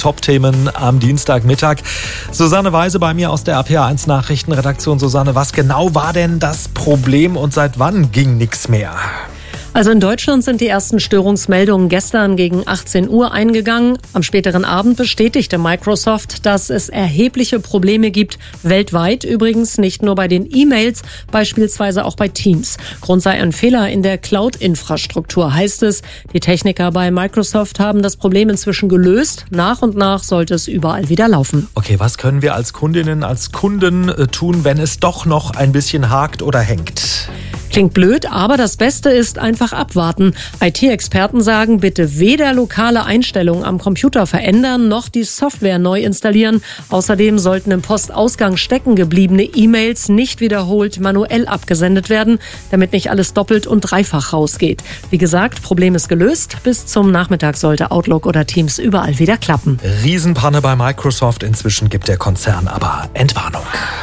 Top-Themen am Dienstagmittag. Susanne Weise bei mir aus der RPA1 Nachrichtenredaktion. Susanne, was genau war denn das Problem und seit wann ging nichts mehr? Also in Deutschland sind die ersten Störungsmeldungen gestern gegen 18 Uhr eingegangen. Am späteren Abend bestätigte Microsoft, dass es erhebliche Probleme gibt, weltweit übrigens, nicht nur bei den E-Mails, beispielsweise auch bei Teams. Grund sei ein Fehler in der Cloud-Infrastruktur, heißt es. Die Techniker bei Microsoft haben das Problem inzwischen gelöst. Nach und nach sollte es überall wieder laufen. Okay, was können wir als Kundinnen, als Kunden tun, wenn es doch noch ein bisschen hakt oder hängt? Klingt blöd, aber das Beste ist einfach abwarten. IT-Experten sagen, bitte weder lokale Einstellungen am Computer verändern, noch die Software neu installieren. Außerdem sollten im Postausgang stecken gebliebene E-Mails nicht wiederholt manuell abgesendet werden, damit nicht alles doppelt und dreifach rausgeht. Wie gesagt, Problem ist gelöst. Bis zum Nachmittag sollte Outlook oder Teams überall wieder klappen. Riesenpanne bei Microsoft. Inzwischen gibt der Konzern aber Entwarnung.